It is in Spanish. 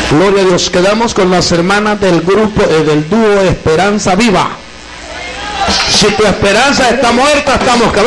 Gloria a Dios. Quedamos con las hermanas del grupo, del dúo Esperanza Viva. Si tu esperanza está muerta, estamos